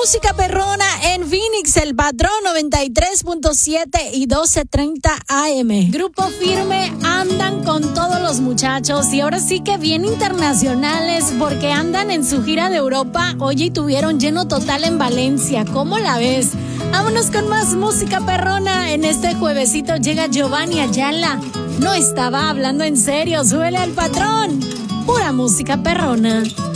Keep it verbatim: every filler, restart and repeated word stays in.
música perrona en Phoenix, El Patrón noventa y tres punto siete y doce treinta A M. Grupo Firme andan con todos los muchachos y ahora sí que bien internacionales porque andan en su gira de Europa. Oye, y tuvieron lleno total en Valencia. ¿Cómo la ves? Vámonos con más música perrona. En este juevesito llega Giovanni Ayala. No estaba hablando en serio. Súbele al Patrón. Pura música perrona.